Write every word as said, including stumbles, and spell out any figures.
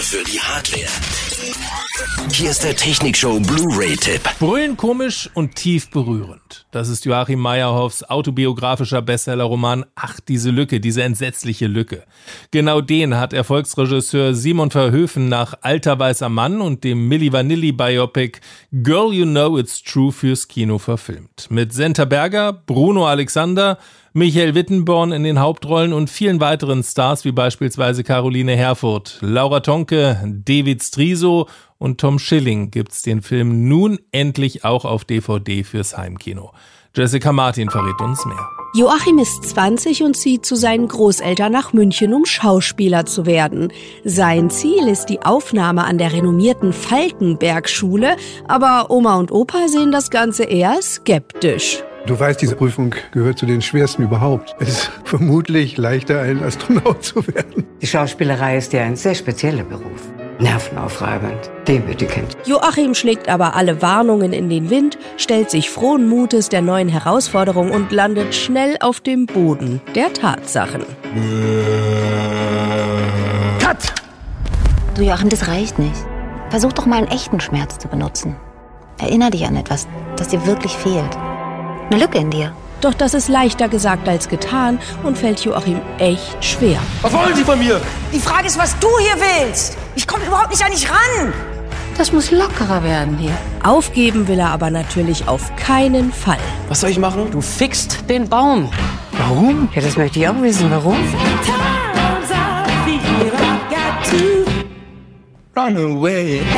für die Hardware. Hier ist der Technikshow Blu-ray-Tipp. Brüllend komisch und tief berührend. Das ist Joachim Meyerhoffs autobiografischer Bestsellerroman Ach, diese Lücke, diese entsetzliche Lücke. Genau den hat Erfolgsregisseur Simon Verhoeven nach Alter weißer Mann und dem Milli Vanilli-Biopic Girl You Know It's True fürs Kino verfilmt. Mit Senta Berger, Bruno Alexander, Michael Wittenborn in den Hauptrollen und vielen weiteren Stars wie beispielsweise Caroline Herfurth, Laura Tonke, David Striso und Tom Schilling gibt's den Film nun endlich auch auf D V D fürs Heimkino. Jessica Martin verrät uns mehr. Joachim ist zwanzig und zieht zu seinen Großeltern nach München, um Schauspieler zu werden. Sein Ziel ist die Aufnahme an der renommierten Falkenberg-Schule, aber Oma und Opa sehen das Ganze eher skeptisch. Du weißt, diese Prüfung gehört zu den schwersten überhaupt. Es ist vermutlich leichter, ein Astronaut zu werden. Die Schauspielerei ist ja ein sehr spezieller Beruf. Nervenaufreibend, demütigend. Joachim schlägt aber alle Warnungen in den Wind, stellt sich frohen Mutes der neuen Herausforderung und landet schnell auf dem Boden der Tatsachen. Cut! Du Joachim, das reicht nicht. Versuch doch mal einen echten Schmerz zu benutzen. Erinner dich an etwas, das dir wirklich fehlt. Eine Lücke in dir. Doch das ist leichter gesagt als getan und fällt Joachim echt schwer. Was wollen Sie von mir? Die Frage ist, was du hier willst. Ich komme überhaupt nicht an dich ran. Das muss lockerer werden hier. Aufgeben will er aber natürlich auf keinen Fall. Was soll ich machen? Du fixt den Baum. Warum? Ja, das möchte ich auch wissen. Warum? Run away.